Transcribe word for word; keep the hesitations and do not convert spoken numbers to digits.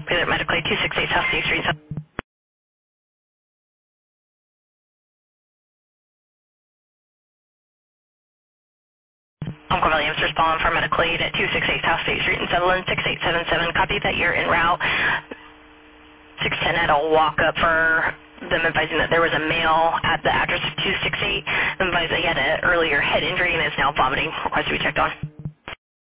President Medically, two sixty-eight South State Street. Uncle Williams respond for medical aid at two sixty-eight South State Street in Sutherland, six eight seven seven. Copy that you're en route. six ten had a walk-up for them advising that there was a male at the address of two sixty-eight. Advised that he had an earlier head injury and is now vomiting. Request to be checked on.